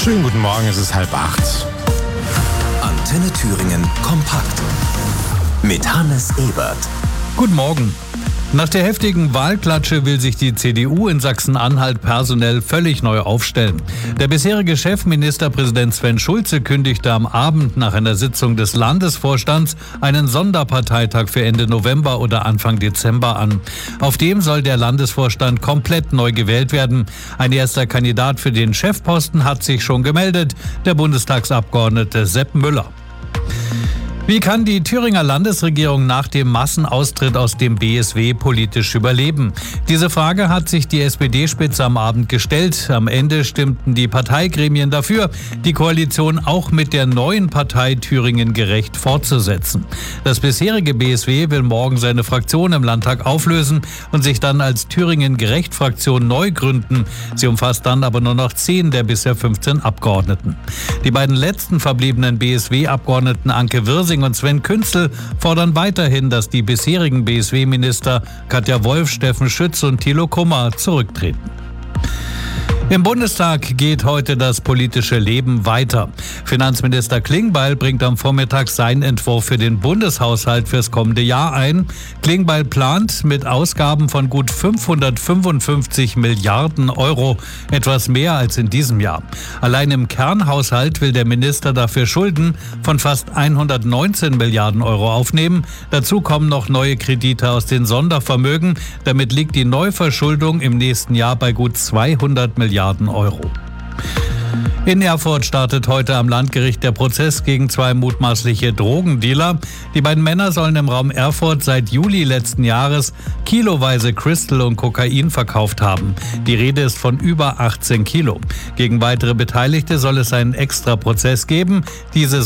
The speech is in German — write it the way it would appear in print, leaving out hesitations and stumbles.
Schönen guten Morgen, es ist 7:30. Antenne Thüringen kompakt mit Hannes Ebert. Guten Morgen. Nach der heftigen Wahlklatsche will sich die CDU in Sachsen-Anhalt personell völlig neu aufstellen. Der bisherige Chefministerpräsident Sven Schulze kündigte am Abend nach einer Sitzung des Landesvorstands einen Sonderparteitag für Ende November oder Anfang Dezember an. Auf dem soll der Landesvorstand komplett neu gewählt werden. Ein erster Kandidat für den Chefposten hat sich schon gemeldet, der Bundestagsabgeordnete Sepp Müller. Wie kann die Thüringer Landesregierung nach dem Massenaustritt aus dem BSW politisch überleben? Diese Frage hat sich die SPD-Spitze am Abend gestellt. Am Ende stimmten die Parteigremien dafür, die Koalition auch mit der neuen Partei Thüringen gerecht fortzusetzen. Das bisherige BSW will morgen seine Fraktion im Landtag auflösen und sich dann als Thüringen-Gerecht-Fraktion neu gründen. Sie umfasst dann aber nur noch 10 der bisher 15 Abgeordneten. Die beiden letzten verbliebenen BSW-Abgeordneten Anke Wirsing und Sven Künzel fordern weiterhin, dass die bisherigen BSW-Minister Katja Wolf, Steffen Schütz und Thilo Kummer zurücktreten. Im Bundestag geht heute das politische Leben weiter. Finanzminister Klingbeil bringt am Vormittag seinen Entwurf für den Bundeshaushalt fürs kommende Jahr ein. Klingbeil plant mit Ausgaben von gut 555 Milliarden Euro, etwas mehr als in diesem Jahr. Allein im Kernhaushalt will der Minister dafür Schulden von fast 119 Milliarden Euro aufnehmen. Dazu kommen noch neue Kredite aus den Sondervermögen. Damit liegt die Neuverschuldung im nächsten Jahr bei gut 200 Milliarden Euro. In Erfurt startet heute am Landgericht der Prozess gegen 2 mutmaßliche Drogendealer. Die beiden Männer sollen im Raum Erfurt seit Juli letzten Jahres kiloweise Crystal und Kokain verkauft haben. Die Rede ist von über 18 Kilo. Gegen weitere Beteiligte soll es einen Extraprozess geben. Diese